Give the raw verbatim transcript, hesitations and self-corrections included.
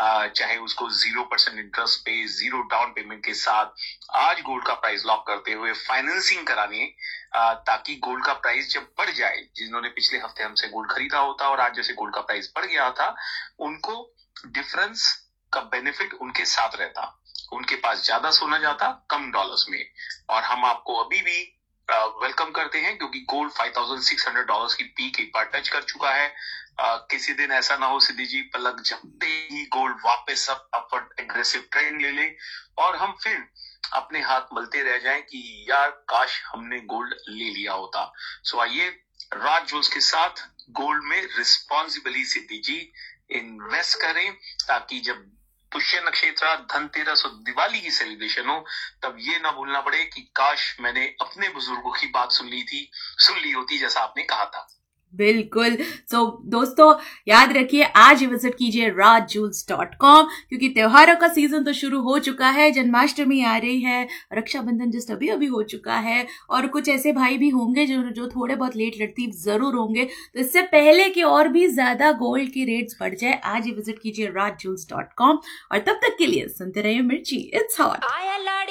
चाहे उसको zero percent interest पे, जीरो डाउन पेमेंट के साथ आज गोल्ड का प्राइस लॉक करते हुए फाइनेंसिंग कराने, ताकि गोल्ड का प्राइस जब बढ़ जाए, जिन्होंने पिछले हफ्ते हमसे गोल्ड खरीदा होता और आज जैसे गोल्ड का प्राइस बढ़ गया था, उनको डिफरेंस का बेनिफिट उनके साथ रहता, उनके पास ज्यादा सोना जाता कम डॉलर्स में। और हम आपको अभी भी वेलकम uh, करते हैं, क्योंकि gold five thousand six hundred dollars की पीक एक बार टच कर चुका है। uh, किसी दिन ऐसा ना हो सिद्धि जी, पलक झपकते ही गोल्ड वापस अब अपवर्ड एग्रेसिव ट्रेंड ले ले और हम फिर अपने हाथ मलते रह जाएं कि यार काश हमने गोल्ड ले लिया होता। सो आइए राज ज्वेल्स के साथ गोल्ड में रिस्पॉन्सिबली सिद्धि जी इन्वेस्ट करें, ताकि जब पुष्य नक्षत्र, धनतेरस और दिवाली की सेलिब्रेशन हो, तब ये ना भूलना पड़े कि काश मैंने अपने बुजुर्गों की बात सुन ली थी, सुन ली होती जैसा आपने कहा था। बिल्कुल। सो so, दोस्तों याद रखिए, आज ही विजिट कीजिए राज ज्वेल्स डॉट कॉम, क्योंकि त्योहारों का सीजन तो शुरू हो चुका है। जन्माष्टमी आ रही है, रक्षाबंधन जस्ट अभी अभी हो चुका है, और कुछ ऐसे भाई भी होंगे जो जो थोड़े बहुत लेट लतीफ जरूर होंगे। तो इससे पहले कि और भी ज्यादा गोल्ड की रेट्स बढ़ जाए, आज ही विजिट कीजिए राज ज्वेल्स डॉट कॉम। और तब तक के लिए सुनते रहिए मिर्ची, इट्स हॉट।